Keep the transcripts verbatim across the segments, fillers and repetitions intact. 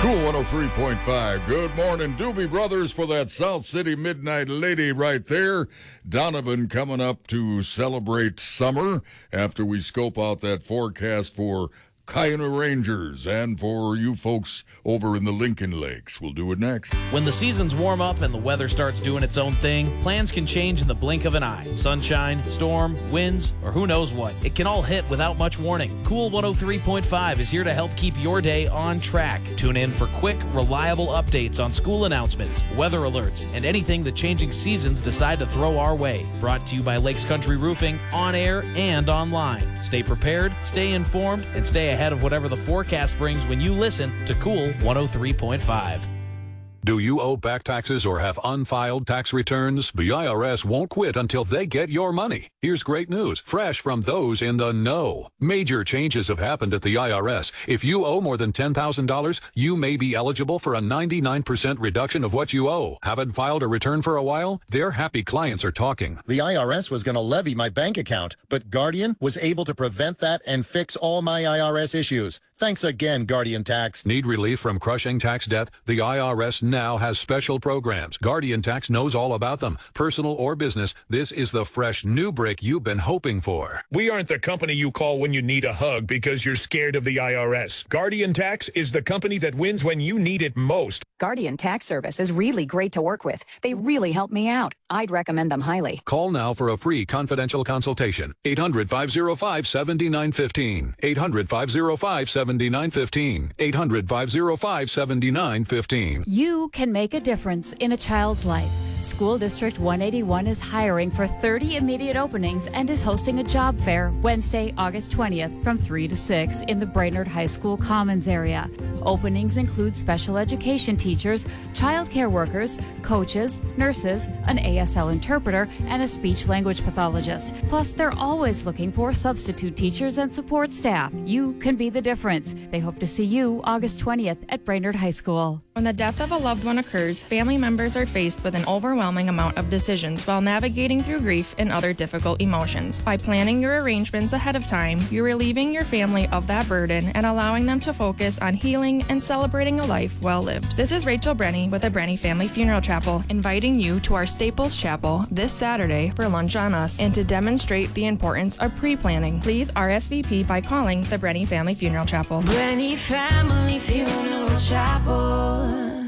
Cool one oh three point five. Good morning, Doobie Brothers, for that South City Midnight Lady right there. Donovan coming up to celebrate summer after we scope out that forecast for Kayuna Rangers and for you folks over in the Lincoln Lakes. We'll do it next. When the seasons warm up and the weather starts doing its own thing, plans can change in the blink of an eye. Sunshine, storm, winds, or who knows what. It can all hit without much warning. Cool one oh three point five is here to help keep your day on track. Tune in for quick, reliable updates on school announcements, weather alerts, and anything the changing seasons decide to throw our way. Brought to you by Lakes Country Roofing, on air and online. Stay prepared, stay informed, and stay ahead of whatever the forecast brings when you listen to Cool one oh three point five. Do you owe back taxes or have unfiled tax returns? The I R S won't quit until they get your money. Here's great news, fresh from those in the know. Major changes have happened at the I R S. If you owe more than ten thousand dollars, you may be eligible for a ninety-nine percent reduction of what you owe. Haven't filed a return for a while? Their happy clients are talking. The I R S was going to levy my bank account, but Guardian was able to prevent that and fix all my I R S issues. Thanks again, Guardian Tax. Need relief from crushing tax debt? The I R S now has special programs. Guardian Tax knows all about them. Personal or business, this is the fresh new break you've been hoping for. We aren't the company you call when you need a hug because you're scared of the I R S. Guardian Tax is the company that wins when you need it most. Guardian Tax Service is really great to work with. They really help me out. I'd recommend them highly. Call now for a free confidential consultation. eight hundred, five oh five, seven nine one five. eight hundred, five oh five, seven nine one five. eight hundred, five oh five, seven nine one five. You can make a difference in a child's life. School District one eighty-one is hiring for thirty immediate openings and is hosting a job fair Wednesday, August twentieth from three to six in the Brainerd High School Commons area. Openings include special education teachers, child care workers, coaches, nurses, an A S L interpreter, and a speech-language pathologist. Plus, they're always looking for substitute teachers and support staff. You can be the difference. They hope to see you August twentieth at Brainerd High School. When the death of a loved one occurs, family members are faced with an overwhelming amount of decisions while navigating through grief and other difficult emotions. By planning your arrangements ahead of time, you're relieving your family of that burden and allowing them to focus on healing and celebrating a life well lived. This is Rachel Brenny with the Brenny Family Funeral Chapel, inviting you to our Staples Chapel this Saturday for Lunch on Us and to demonstrate the importance of pre-planning. Please R S V P by calling the Brenny Family Funeral Chapel. Brenny Family Funeral Chapel.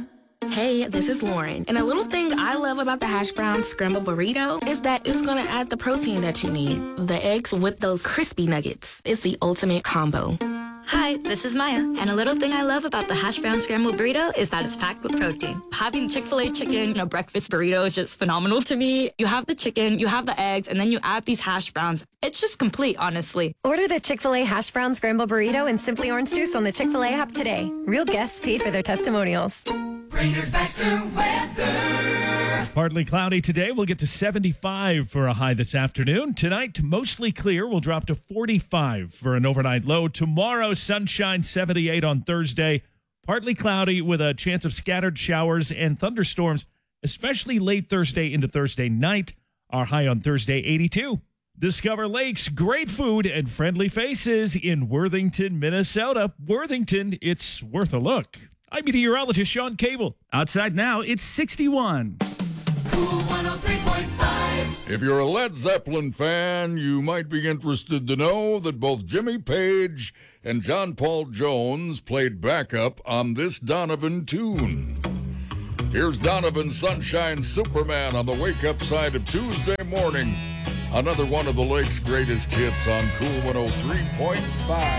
Hey, this is Lauren, and a little thing I love about the hash brown scrambled burrito is that it's going to add the protein that you need. The eggs with those crispy nuggets. It's the ultimate combo. Hi, this is Maya, and a little thing I love about the hash brown scrambled burrito is that it's packed with protein. Having Chick-fil-A chicken in a breakfast burrito is just phenomenal to me. You have the chicken, you have the eggs, and then you add these hash browns. It's just complete, honestly. Order the Chick-fil-A hash brown scrambled burrito and Simply Orange Juice on the Chick-fil-A app today. Real guests paid for their testimonials. Brainerd Baxter weather. Partly cloudy today. We'll get to seventy-five for a high this afternoon. Tonight, mostly clear. We'll drop to forty-five for an overnight low. Tomorrow, sunshine, seventy-eight on Thursday. Partly cloudy with a chance of scattered showers and thunderstorms, especially late Thursday into Thursday night. Our high on Thursday, eighty-two. Discover Lakes, great food, and friendly faces in Worthington, Minnesota. Worthington, it's worth a look. I'm meteorologist Sean Cable. Outside now, it's sixty-one. Cool one oh three point five. If you're a Led Zeppelin fan, you might be interested to know that both Jimmy Page and John Paul Jones played backup on this Donovan tune. Here's Donovan Sunshine Superman on the wake-up side of Tuesday morning. Another one of the Lake's greatest hits on Cool one oh three point five.